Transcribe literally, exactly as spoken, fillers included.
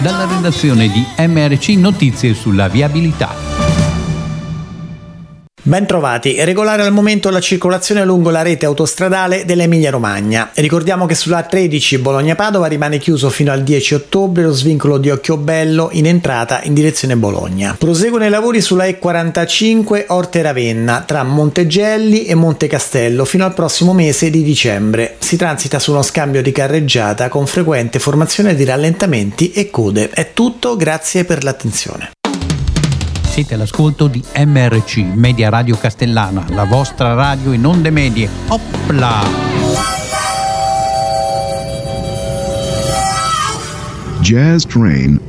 dalla redazione di M R C Notizie sulla viabilità. Ben trovati. È regolare al momento la circolazione lungo la rete autostradale dell'Emilia Romagna. Ricordiamo che sulla A tredici Bologna-Padova rimane chiuso fino al dieci ottobre lo svincolo di Occhiobello in entrata in direzione Bologna. Proseguono i lavori sulla E quarantacinque Orte-Ravenna tra Montegelli e Montecastello fino al prossimo mese di dicembre. Si transita su uno scambio di carreggiata con frequente formazione di rallentamenti e code. È tutto, grazie per l'attenzione. Siete all'ascolto di M R C, Media Radio Castellana, la vostra radio in onde medie. Opla! Jazz Train